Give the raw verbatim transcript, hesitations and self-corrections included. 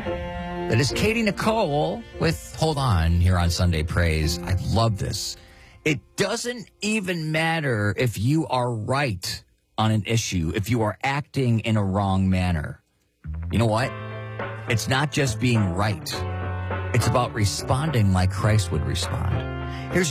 That is Katie Nicole with Hold On here on Sunday Praise. I love this. It doesn't even matter if you are right on an issue, if you are acting in a wrong manner. You know what? It's not just being right. It's about responding like Christ would respond. Here's